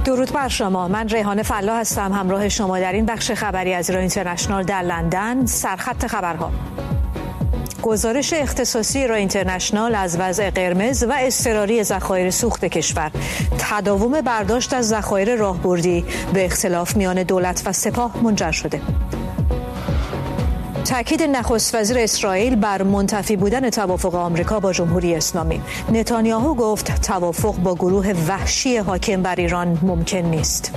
درود بر شما. من ریحانه فلاح هستم، همراه شما در این بخش خبری از ایران اینترنشنال در لندن. سرخط خبرها: گزارش اختصاصی ایران اینترنشنال از وضع قرمز و اضطراری ذخایر سوخت کشور، تداوم برداشت از ذخایر راهبردی به اختلاف میان دولت و سپاه منجر شده. تاکید نخست وزیر اسرائیل بر منتفی بودن توافق آمریکا با جمهوری اسلامی. نتانیاهو گفت توافق با گروه وحشی حاکم بر ایران ممکن نیست.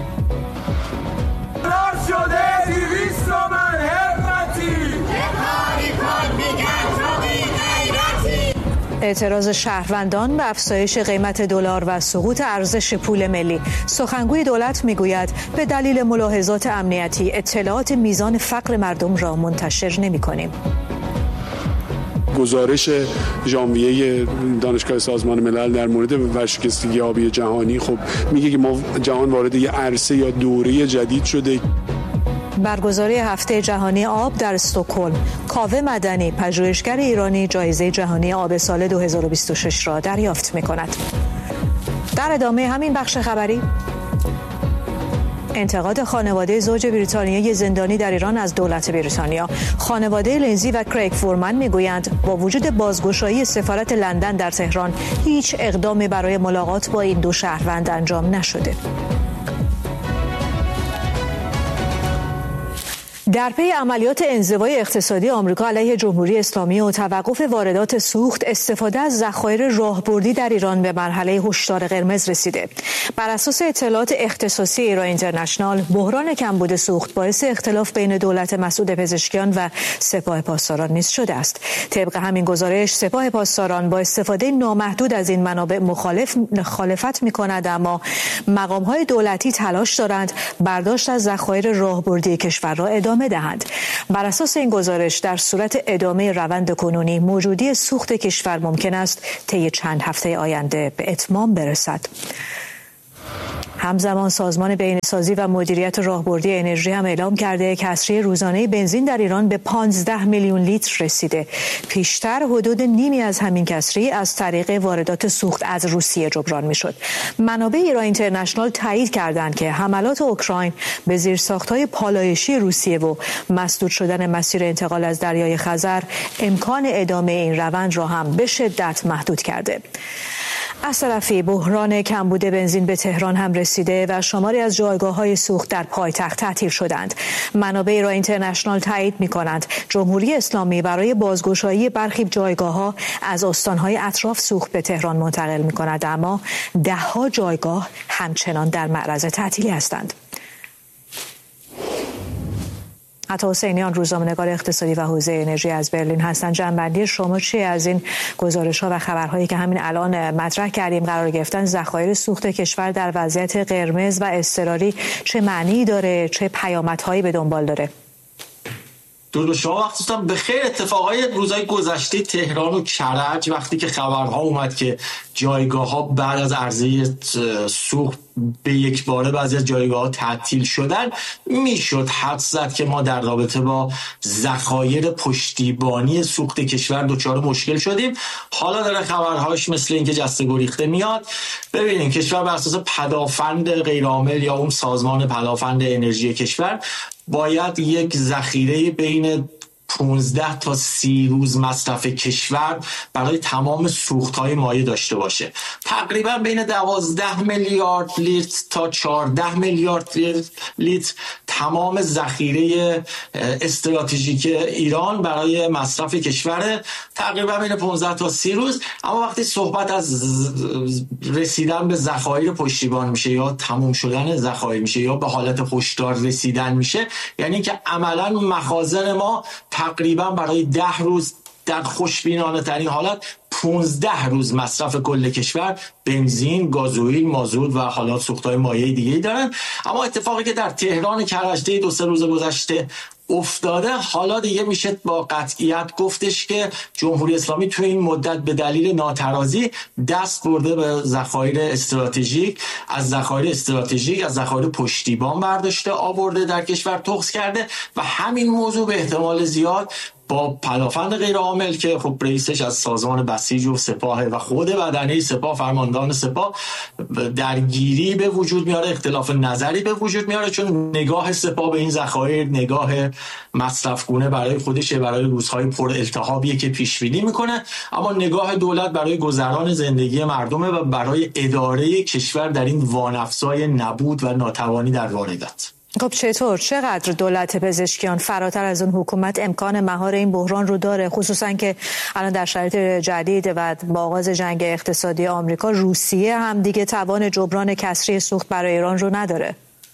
اعتراض شهروندان به افزایش قیمت دلار و سقوط ارزش پول ملی. سخنگوی دولت میگوید به دلیل ملاحظات امنیتی اطلاعات میزان فقر مردم را منتشر نمی‌کنیم. گزارش ژانویه دانشگاه سازمان ملل در مورد ورشکستگی آبی جهانی خب میگه که ما جهان وارد یه عرصه یا دوره جدید شده. برگزاری هفته جهانی آب در استکهلم. کاوه مدنی، پژوهشگر ایرانی، جایزه جهانی آب سال 2026 را دریافت می‌کند. در ادامه همین بخش خبری، انتقاد خانواده زوج بریتانیایی زندانی در ایران از دولت بریتانیا. خانواده لینزی و کریگ فورمن میگویند با وجود بازگشایی سفارت لندن در تهران هیچ اقدامی برای ملاقات با این دو شهروند انجام نشده. در پی عملیات انزوای اقتصادی آمریکا علیه جمهوری اسلامی و توقف واردات سوخت، استفاده از ذخایر راهبردی در ایران به مرحله هشدار قرمز رسیده. بر اساس اطلاعات اختصاصی ایران اینترنشنال، بحران کمبود سوخت باعث اختلاف بین دولت مسئول پزشکیان و سپاه پاسداران نیز شده است. طبق همین گزارش، سپاه پاسداران با استفاده نامحدود از این منابع مخالفت می‌کند، اما مقام‌های دولتی تلاش دارند برداشت از ذخایر راهبردی کشور را ادامه دهند. بر اساس این گزارش، در صورت ادامه روند کنونی موجودی سوخت کشور ممکن است طی چند هفته آینده به اتمام برسد. همزمان سازمان بهینه‌سازی و مدیریت راهبردی انرژی هم اعلام کرده کسری روزانه بنزین در ایران به 15 میلیون لیتر رسیده. پیشتر حدود نیمی از همین کسری از طریق واردات سوخت از روسیه جبران میشد. منابع ایران اینترنشنال تایید کردند که حملات اوکراین به زیرساخت‌های پالایشی روسیه و مسدود شدن مسیر انتقال از دریای خزر امکان ادامه این روند را هم به شدت محدود کرده. از طرفی بحران کمبود بنزین به تهران هم رسیده و شماری از جایگاه‌های سوخت در پایتخت تعطیل شدند. منابع ایران اینترنشنال تایید می‌کنند جمهوری اسلامی برای بازگشایی برخی جایگاه‌ها از استان‌های اطراف سوخت به تهران منتقل می‌کند، اما ده‌ها جایگاه همچنان در معرض تعطیلی هستند. عطا حسینیان، روزنامه‌نگار اقتصادی و حوزه انرژی از برلین هستند. جنبندی شما چیه از این گزارش‌ها و خبرهایی که همین الان مطرح کردیم؟ قرار گرفتن ذخایر سوخت کشور در وضعیت قرمز و اضطراری چه معنی داره، چه پیامدهایی به دنبال داره؟ درود شما، وقتتون بخیر. اتفاقای روزهای گذشته تهران و کرج وقتی که خبرها اومد که جایگاه‌ها بعد از عرضه سوخت به یک باره بعضی از جایگاه‌ها تعطیل شدن، میشد حدس زد که ما در رابطه با ذخایر پشتیبانی سوخت کشور دچار مشکل شدیم. حالا داره خبرهاش مثل اینکه جسته گریخته میاد. ببینید کشور بر اساس پدافند غیرعامل یا اون سازمان پدافند انرژی کشور باید یک ذخیره بین 15 تا 30 روز مصرف کشور برای تمام سوخت‌های مایع داشته باشه. تقریبا بین 12 میلیارد لیتر تا 14 میلیارد لیتر تمام ذخیره استراتژیک ایران برای مصرف کشور، تقریبا بین 15 تا 30 روز. اما وقتی صحبت از رسیدن به ذخایر پشتیبان میشه یا تموم شدن ذخایر میشه یا به حالت هشدار رسیدن میشه، یعنی که عملاً مخازن ما تقریبا برای 10 روز در خوشبینانه ترین حالت 15 روز مصرف کل کشور بنزین، گازوئیل، مازوت و حالا سوخت‌های مایع دیگه‌ای دارن. اما اتفاقی که در تهران کرج 2-3 روز گذشته افتاده، حالا دیگه میشه با قطعیت گفتش که جمهوری اسلامی توی این مدت به دلیل ناترازی دست برده به ذخایر استراتژیک، از ذخایر پشتیبان برداشته آورده در کشور تخص کرده و همین موضوع به احتمال زیاد با پدافند غیرعامل که خب رئیسش از سازمان بسیج و سپاه و خود بدنه سپاه، فرماندهان سپاه، درگیری به وجود میاره، اختلاف نظری به وجود میاره، چون نگاه سپاه به این ذخایر نگاه مصرفگونه برای خودشه، برای روزهای پر التهابیه که پیش بینی میکنه، اما نگاه دولت برای گذران زندگی مردمه و برای اداره کشور در این وانفسای نبود و ناتوانی در واردات. خب چقدر دولت پزشکیان فراتر از اون حکومت امکان مهار این بحران رو داره، خصوصا که الان در شرایط جدید و با آغاز جنگ اقتصادی آمریکا، روسیه هم دیگه توان جبران کسری سوخت برای ایران رو نداره؟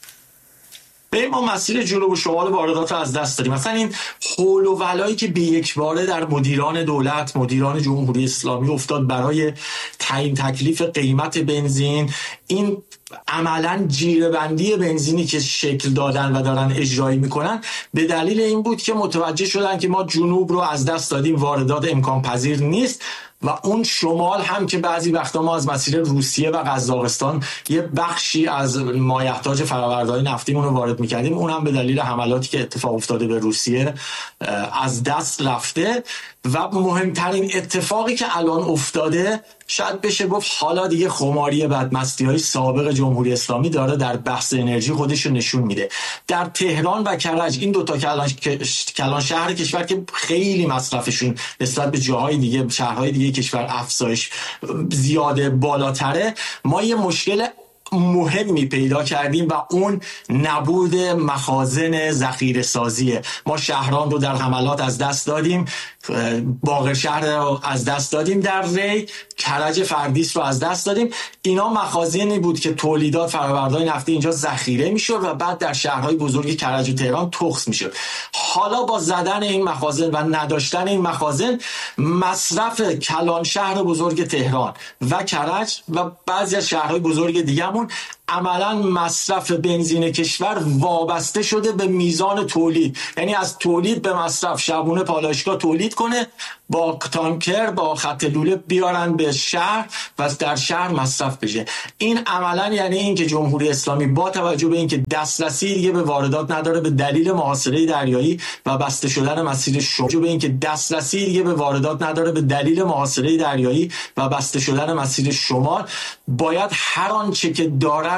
ما مسیر جنوب و شمال واردات رو از دست دادیم. مثلا این حول و ولایی که به یک باره در مدیران دولت، مدیران جمهوری اسلامی افتاد برای تعیین تکلیف قیمت بنزین، این عملاً جیره‌بندی بنزینی که شکل دادن و دارن اجرایی میکنن به دلیل این بود که متوجه شدن که ما جنوب رو از دست دادیم، واردات امکان پذیر نیست، و اون شمال هم که بعضی وقتا ما از مسیر روسیه و قزاقستان یه بخشی از مایحتاج فرآوردهای نفتیمون رو وارد میکردیم، اون هم به دلیل حملاتی که اتفاق افتاده به روسیه از دست رفته. و مهمترین اتفاقی که الان افتاده، شاید بشه گفت حالا دیگه خماری بدمستی‌های سابق جمهوری اسلامی داره در بحث انرژی خودش رو نشون میده. در تهران و کرج، این دوتا کلان شهر کشور که خیلی مصرفشون نسبت به جاهای دیگه، شهرهای دیگه کشور افزایش زیاده بالاتره، ما یه مشکل مهمی پیدا کردیم و اون نبود مخازن ذخیره سازیه. ما شهران رو در حملات از دست دادیم، باقر شهر رو از دست دادیم، در ری کرج فردیس رو از دست دادیم. اینا مخازنی بود که تولیدات فرآوردهای نفتی اینجا ذخیره میشد و بعد در شهرهای بزرگ کرج و تهران تخص میشد. حالا با زدن این مخازن و نداشتن این مخازن، مصرف کلان شهر بزرگ تهران و کرج و بعضی از شهرهای بزرگ دیگه‌مون، عملا مصرف بنزین کشور وابسته شده به میزان تولید. یعنی از تولید به مصرف، شبونه پالایشگاه تولید کنه، با تانکر با خط لوله بیارن به شهر و در شهر مصرف بشه. این عملا یعنی این که جمهوری اسلامی با توجه به اینکه دسترسی دیگه به واردات نداره به دلیل محاصره دریایی و بسته شدن مسیر شمال، به اینکه دسترسی دیگه به واردات نداره به دلیل محاصره دریایی و بسته شدن مسیر شمال، باید هر آنچه که داره